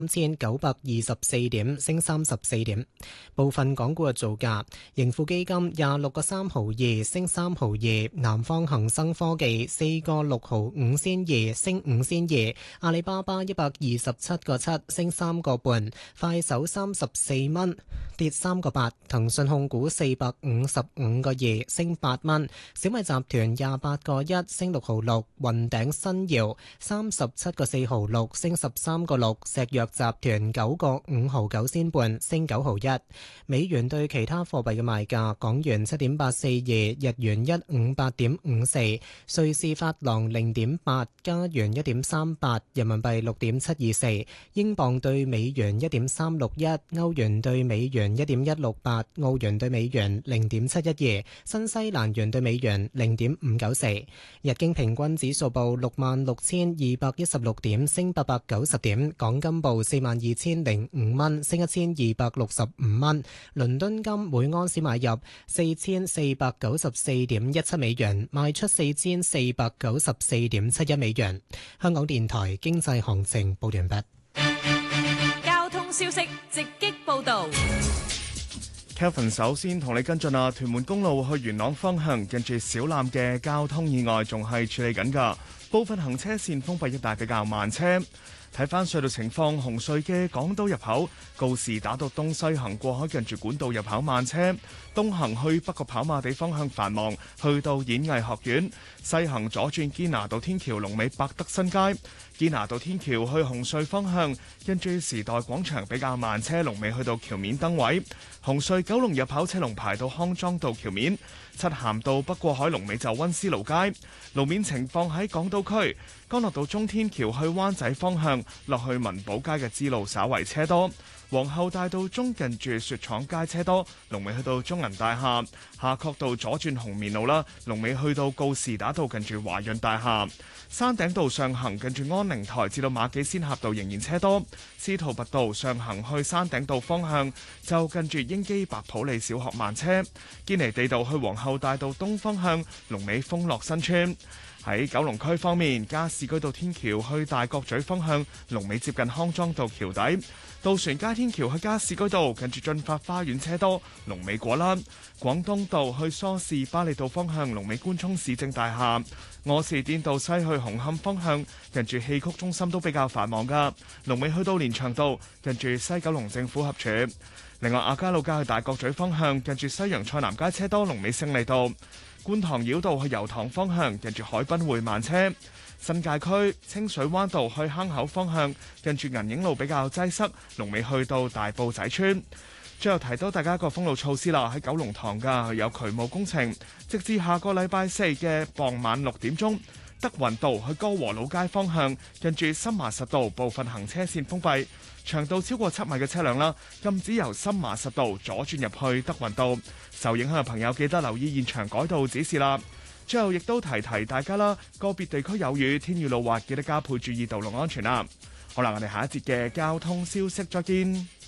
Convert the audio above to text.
3924點，升34點。部分港股嘅造價：盈富基金26個3毫2，升3毫2；南方恒生科技4個6毫5仙2，升5仙2；阿里巴巴127個7，升3個半；快手34蚊，跌3個8；騰訊控股455個2，升8蚊；小米集團28個1，升6毫6；雲頂新瑤37個4毫6，升13個6；石藥集團9個5毫9仙半，升9毫1。美元對其他貨幣嘅賣價：港元7.842，日元158.54，瑞士法郎0.8，加元1.38，人民幣6.724，英鎊對美元1.361，歐元對美元1.168，澳元對美元0.712，新西蘭元對美元0.594。日經平均指數報66,216點，升890點。港金報42,005蚊，升1265蚊。倫敦金每盎司買入4494.17美元，賣出4494.71美元。香港電台經濟行情報完畢。 交通消息直擊報道。 Kevin 首先同你跟進啊，屯門公路去元朗方向，近住小欖嘅交通意外仲係處理緊㗎，部分行車線封閉一帶比較慢車。睇返隧道情況，紅隧嘅港島入口告士打道東西行過海，近住管道入口慢車；東行去北角跑馬地方向繁忙，去到演藝學院；西行左轉堅拿道天橋龍尾百德新街；堅拿道天橋去紅隧方向，近住時代廣場比較慢車，龍尾去到橋面燈位；紅隧九龍入口車龍排到康莊道橋面；漆咸道北過海龍尾就溫思勞街。路面情況喺港島區，干諾道中天橋去灣仔方向落去文寶街嘅支路稍為車多；皇后大道中近住雪廠街車多，龍尾去到中銀大廈；夏慤道左轉紅棉路啦，龍尾去到告士打道近住華潤大廈；山頂道上行近住安寧台至到馬己仙峽道仍然車多；司徒拔道上行去山頂道方向就近住英基白普利小學慢車；堅尼地道去皇后大道東方向龍尾豐樂新村。喺九龍區方面，加士居道天橋去大角咀方向龍尾接近康莊道橋底；渡船街天橋去加士居道近住進發花園車多，龍尾果欄；廣東道去梳士巴利道方向龍尾官涌市政大廈；柯士甸道西去紅磡方向近住戲曲中心都比較繁忙噶，龍尾去到連翔道近住西九龍政府合署。另外，亞皆老街去大角咀方向近住西洋菜南街車多，龍尾勝利道；觀塘繞道去油塘方向近住海濱匯慢車；新界區清水灣道去坑口方向近住銀影路比較擠塞，龍尾去到大埔仔村。最後提到大家一個封路措施啦，喺九龍塘㗎有渠務工程，直至下個禮拜4嘅傍晚6點鐘，德雲道去歌和老街方向近住新麻實道部分行車線封閉，長度超過7米嘅車輛啦，禁止由新麻實道左轉入去德雲道。受影響嘅朋友記得留意現場改道指示啦。最後亦都提提大家啦，個別地區有雨，天雨路滑，記得加倍注意道路安全啦。好啦，我哋下一節嘅交通消息再見。